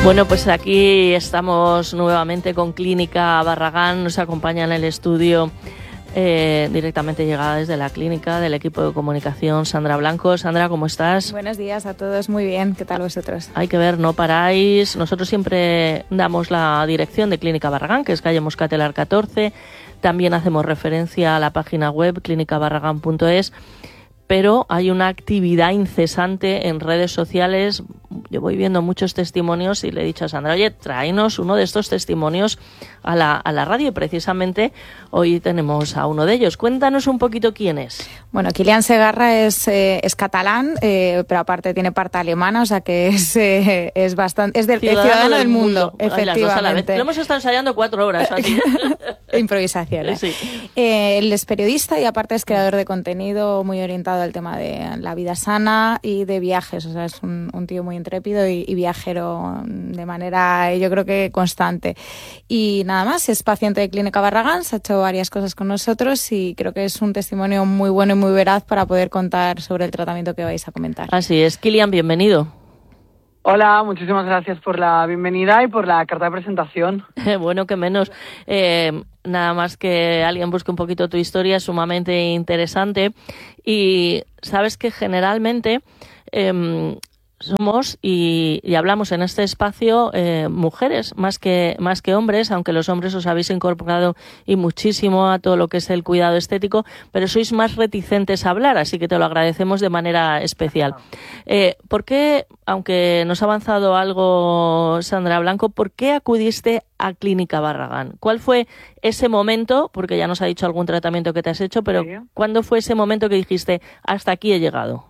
Bueno, pues aquí estamos nuevamente con Clínica Barragán. Nos acompaña en el estudio directamente llegada desde la clínica del equipo de comunicación Sandra Blanco. Sandra, ¿cómo estás? Buenos días a todos, muy bien. ¿Qué tal vosotros? Hay que ver, no paráis. Nosotros siempre damos la dirección de Clínica Barragán, que es calle Moscatelar 14. También hacemos referencia a la página web clínicabarragán.es. Pero hay una actividad incesante en redes sociales. Yo voy viendo muchos testimonios y le he dicho a Sandra, oye, tráenos uno de estos testimonios a la radio, y precisamente hoy tenemos a uno de ellos. Cuéntanos un poquito quién es. Bueno, Kilian Segarra es catalán, pero aparte tiene parte alemana, o sea que es bastante, es ciudadano del mundo, efectivamente. Lo hemos estado ensayando 4 horas aquí. Improvisaciones. Sí. Él es periodista y aparte es creador de contenido muy orientado al tema de la vida sana y de viajes, o sea, es un tío muy intrépido y viajero de manera, yo creo que constante. Y nada más, es paciente de Clínica Barragán, se ha hecho varias cosas con nosotros y creo que es un testimonio muy bueno y muy veraz para poder contar sobre el tratamiento que vais a comentar. Así es. Kilian, bienvenido. Hola, muchísimas gracias por la bienvenida y por la carta de presentación. Bueno, que menos. Nada más que alguien busque un poquito tu historia, es sumamente interesante. Y sabes que generalmente somos y hablamos en este espacio mujeres más que hombres, aunque los hombres os habéis incorporado y muchísimo a todo lo que es el cuidado estético, pero sois más reticentes a hablar, así que te lo agradecemos de manera especial. ¿Por qué, aunque nos ha avanzado algo Sandra Blanco, por qué acudiste a Clínica Barragán? ¿Cuál fue ese momento? Porque ya nos ha dicho algún tratamiento que te has hecho, pero ¿sí? ¿Cuándo fue ese momento que dijiste, hasta aquí he llegado?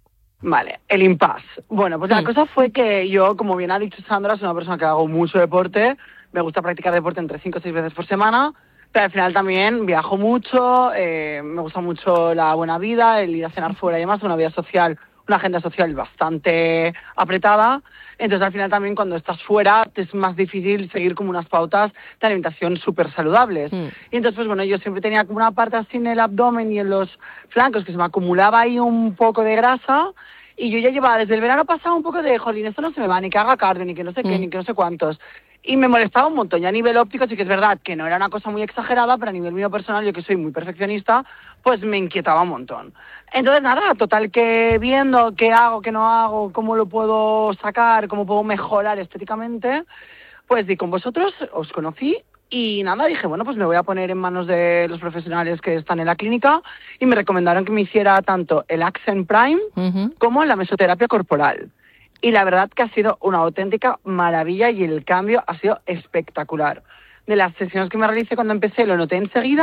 Vale, el impasse. Bueno, pues la cosa fue que yo, como bien ha dicho Sandra, soy una persona que hago mucho deporte, me gusta practicar deporte entre 5 o 6 veces por semana, pero al final también viajo mucho, me gusta mucho la buena vida, el ir a cenar fuera y demás, una vida social, una agenda social bastante apretada. Entonces al final también cuando estás fuera te es más difícil seguir como unas pautas de alimentación súper saludables. Y entonces pues bueno, yo siempre tenía como una parte así en el abdomen y en los flancos que se me acumulaba ahí un poco de grasa, y yo ya llevaba desde el verano pasado un poco de, jolín, esto no se me va, ni que haga cardio, ni que no sé qué, ni que no sé cuántos. Y me molestaba un montón. Y a nivel óptico sí que es verdad que no era una cosa muy exagerada, pero a nivel mío personal, yo que soy muy perfeccionista, pues me inquietaba un montón. Entonces nada, total que viendo qué hago, qué no hago, cómo lo puedo sacar, cómo puedo mejorar estéticamente, pues di con vosotros, os conocí y nada, dije, bueno, pues me voy a poner en manos de los profesionales que están en la clínica y me recomendaron que me hiciera tanto el Accent Prime como la mesoterapia corporal. Y la verdad que ha sido una auténtica maravilla y el cambio ha sido espectacular. De las sesiones que me realicé cuando empecé lo noté enseguida,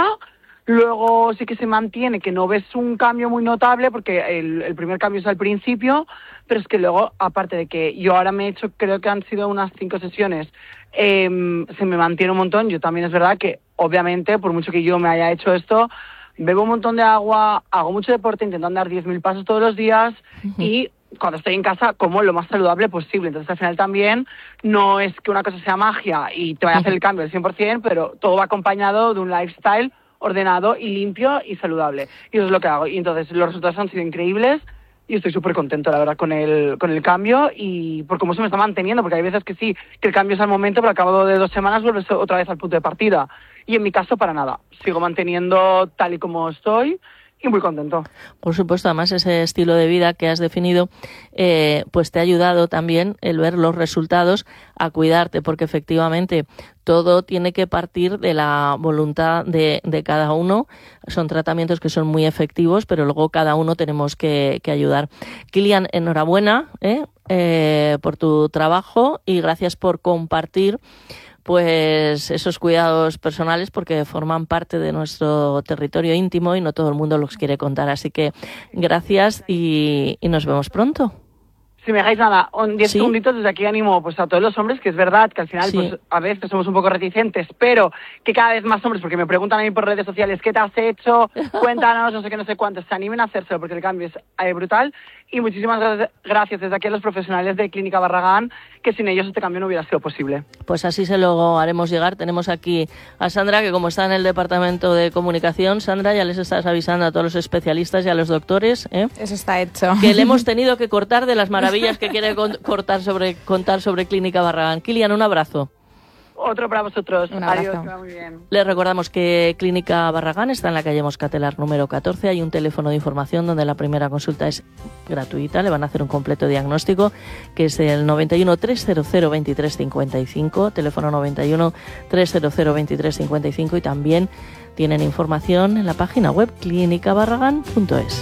luego sí que se mantiene, que no ves un cambio muy notable porque el primer cambio es al principio, pero es que luego, aparte de que yo ahora me he hecho, creo que han sido unas 5 sesiones, se me mantiene un montón. Yo también es verdad que, obviamente, por mucho que yo me haya hecho esto, bebo un montón de agua, hago mucho deporte, intento andar 10.000 pasos todos los días y cuando estoy en casa como lo más saludable posible. Entonces al final también no es que una cosa sea magia y te vaya a hacer el cambio al 100%, pero todo va acompañado de un lifestyle ordenado y limpio y saludable. Y eso es lo que hago. Y entonces los resultados han sido increíbles y estoy súper contento, la verdad, con el cambio y por cómo se me está manteniendo, porque hay veces que sí, que el cambio es al momento, pero al cabo de 2 semanas vuelves otra vez al punto de partida. Y en mi caso, para nada. Sigo manteniendo tal y como estoy y muy contento. Por supuesto, además ese estilo de vida que has definido, pues te ha ayudado también el ver los resultados a cuidarte, porque efectivamente todo tiene que partir de la voluntad de cada uno. Son tratamientos que son muy efectivos, pero luego cada uno tenemos que ayudar. Kilian, enhorabuena por tu trabajo y gracias por compartir pues esos cuidados personales, porque forman parte de nuestro territorio íntimo y no todo el mundo los quiere contar. Así que gracias y nos vemos pronto. Si me dejáis nada, 10 segunditos, desde aquí animo pues a todos los hombres, que es verdad que al final pues a veces somos un poco reticentes, pero que cada vez más hombres, porque me preguntan a mí por redes sociales, ¿qué te has hecho? Cuéntanos, no sé qué, no sé cuántos, se animen a hacérselo porque el cambio es brutal. y muchísimas gracias desde aquí a los profesionales de Clínica Barragán, que sin ellos este cambio no hubiera sido posible. Pues así se lo haremos llegar. Tenemos aquí a Sandra, que como está en el departamento de comunicación, Sandra, ya les estás avisando a todos los especialistas y a los doctores, Eso está hecho. que le hemos tenido que cortar de las maravillas que quiere contar sobre Clínica Barragán. Kilian, un abrazo. Otro para vosotros. Un abrazo. Adiós, que va muy bien. Les recordamos que Clínica Barragán está en la calle Moscatelar número 14. Hay un teléfono de información donde la primera consulta es gratuita. Le van a hacer un completo diagnóstico, que es el 91 300 2355, teléfono 91 300 2355, y también tienen información en la página web clinicabarragán.es.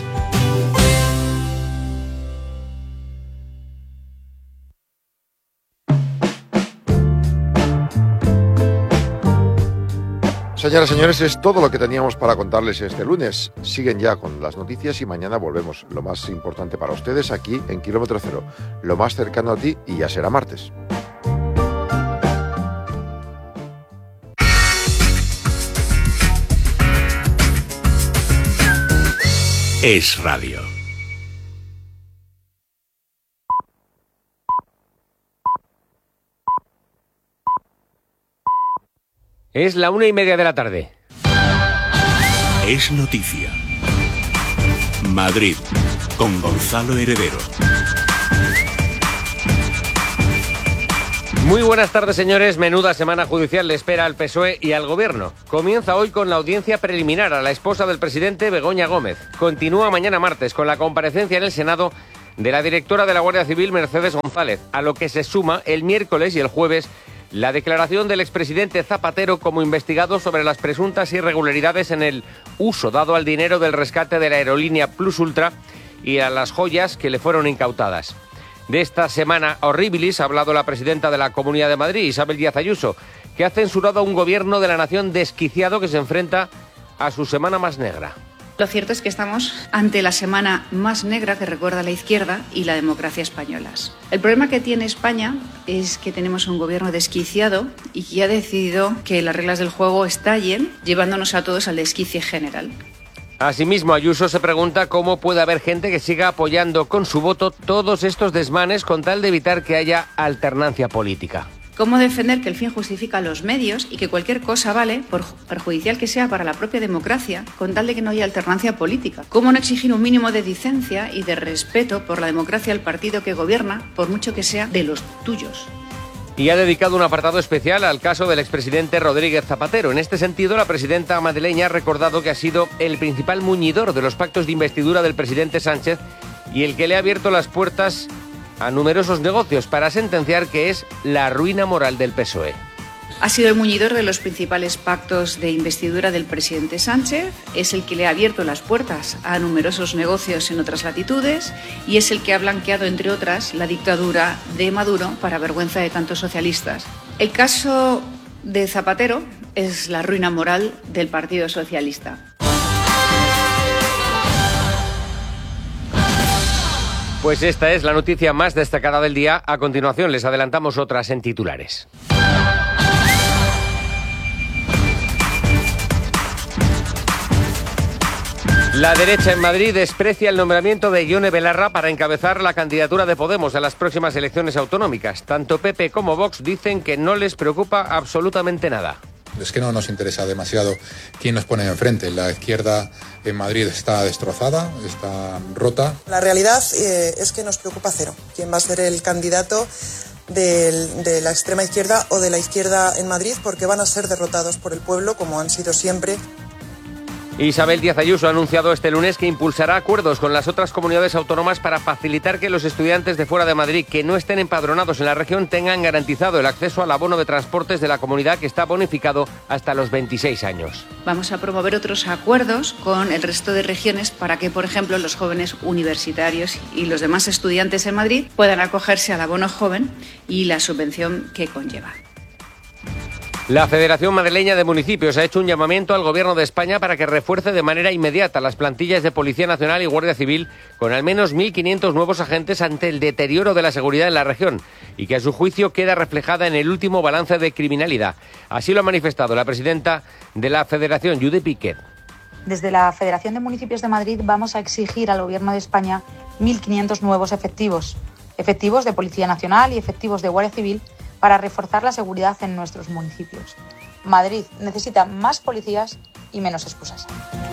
Señoras y señores, es todo lo que teníamos para contarles este lunes. Siguen ya con las noticias y mañana volvemos. Lo más importante para ustedes aquí en Kilómetro Cero, lo más cercano a ti, y ya será martes. Es Radio. Es la 1:30 de la tarde. Es noticia. Madrid, con Gonzalo Heredero. Muy buenas tardes, señores. Menuda semana judicial le espera al PSOE y al Gobierno. Comienza hoy con la audiencia preliminar a la esposa del presidente, Begoña Gómez. Continúa mañana martes con la comparecencia en el Senado de la directora de la Guardia Civil, Mercedes González, a lo que se suma el miércoles y el jueves la declaración del expresidente Zapatero como investigado sobre las presuntas irregularidades en el uso dado al dinero del rescate de la aerolínea Plus Ultra y a las joyas que le fueron incautadas. De esta semana horribilis ha hablado la presidenta de la Comunidad de Madrid, Isabel Díaz Ayuso, que ha censurado a un gobierno de la nación desquiciado que se enfrenta a su semana más negra. Lo cierto es que estamos ante la semana más negra que recuerda la izquierda y la democracia españolas. El problema que tiene España es que tenemos un gobierno desquiciado y que ha decidido que las reglas del juego estallen, llevándonos a todos al desquicie general. Asimismo, Ayuso se pregunta cómo puede haber gente que siga apoyando con su voto todos estos desmanes con tal de evitar que haya alternancia política. ¿Cómo defender que el fin justifica los medios y que cualquier cosa vale, por perjudicial que sea para la propia democracia, con tal de que no haya alternancia política? ¿Cómo no exigir un mínimo de decencia y de respeto por la democracia al partido que gobierna, por mucho que sea de los tuyos? Y ha dedicado un apartado especial al caso del expresidente Rodríguez Zapatero. En este sentido, la presidenta madrileña ha recordado que ha sido el principal muñidor de los pactos de investidura del presidente Sánchez y el que le ha abierto las puertas a numerosos negocios, para sentenciar que es la ruina moral del PSOE. Ha sido el muñidor de los principales pactos de investidura del presidente Sánchez, es el que le ha abierto las puertas a numerosos negocios en otras latitudes y es el que ha blanqueado, entre otras, la dictadura de Maduro para vergüenza de tantos socialistas. El caso de Zapatero es la ruina moral del Partido Socialista. Pues esta es la noticia más destacada del día. A continuación les adelantamos otras en titulares. La derecha en Madrid desprecia el nombramiento de Ione Belarra para encabezar la candidatura de Podemos a las próximas elecciones autonómicas. Tanto PP como Vox dicen que no les preocupa absolutamente nada. Es que no nos interesa demasiado quién nos pone enfrente. La izquierda en Madrid está destrozada, está rota. La realidad es que nos preocupa cero quién va a ser el candidato de la extrema izquierda o de la izquierda en Madrid, porque van a ser derrotados por el pueblo, como han sido siempre. Isabel Díaz Ayuso ha anunciado este lunes que impulsará acuerdos con las otras comunidades autónomas para facilitar que los estudiantes de fuera de Madrid que no estén empadronados en la región tengan garantizado el acceso al abono de transportes de la comunidad, que está bonificado hasta los 26 años. Vamos a promover otros acuerdos con el resto de regiones para que, por ejemplo, los jóvenes universitarios y los demás estudiantes en Madrid puedan acogerse al abono joven y la subvención que conlleva. La Federación Madrileña de Municipios ha hecho un llamamiento al Gobierno de España para que refuerce de manera inmediata las plantillas de Policía Nacional y Guardia Civil con al menos 1.500 nuevos agentes ante el deterioro de la seguridad en la región y que a su juicio queda reflejada en el último balance de criminalidad. Así lo ha manifestado la presidenta de la Federación, Judith Piquet. Desde la Federación de Municipios de Madrid vamos a exigir al Gobierno de España 1.500 nuevos efectivos de Policía Nacional y efectivos de Guardia Civil para reforzar la seguridad en nuestros municipios. Madrid necesita más policías y menos excusas.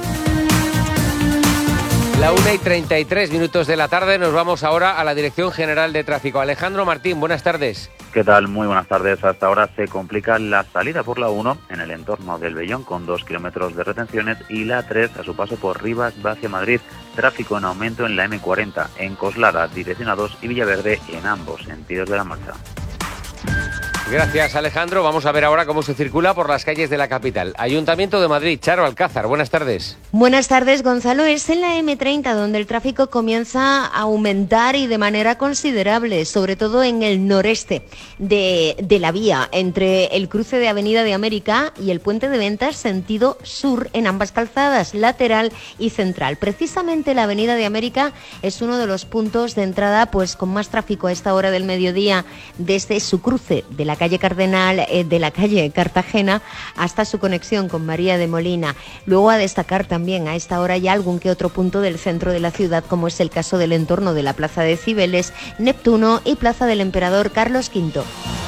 1:33 de la tarde, nos vamos ahora a la Dirección General de Tráfico. Alejandro Martín, buenas tardes. ¿Qué tal? Muy buenas tardes. Hasta ahora se complica la salida por la 1 en el entorno del Vellón con 2 kilómetros de retenciones y la 3 a su paso por Rivas va hacia Madrid. Tráfico en aumento en la M40, en Coslada, dirección a 2 y Villaverde en ambos sentidos de la marcha. Gracias, Alejandro. Vamos a ver ahora cómo se circula por las calles de la capital. Ayuntamiento de Madrid, Charo Alcázar, buenas tardes. Buenas tardes, Gonzalo. Es en la M30 donde el tráfico comienza a aumentar y de manera considerable, sobre todo en el noreste de la vía, entre el cruce de Avenida de América y el Puente de Ventas, sentido sur, en ambas calzadas, lateral y central. Precisamente la Avenida de América es uno de los puntos de entrada pues con más tráfico a esta hora del mediodía, desde su cruce de la calle Cardenal, de la calle Cartagena, hasta su conexión con María de Molina. Luego a destacar también a esta hora ya algún que otro punto del centro de la ciudad, como es el caso del entorno de la Plaza de Cibeles, Neptuno y Plaza del Emperador Carlos V.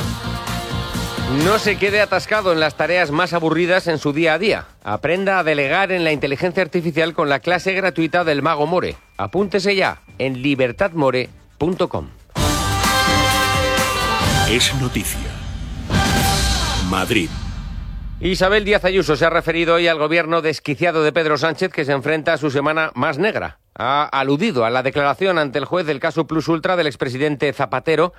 No se quede atascado en las tareas más aburridas en su día a día. Aprenda a delegar en la inteligencia artificial con la clase gratuita del Mago More. Apúntese ya en libertadmore.com. Es noticia. Madrid. Isabel Díaz Ayuso se ha referido hoy al gobierno desquiciado de Pedro Sánchez, que se enfrenta a su semana más negra. Ha aludido a la declaración ante el juez del caso Plus Ultra del expresidente Zapatero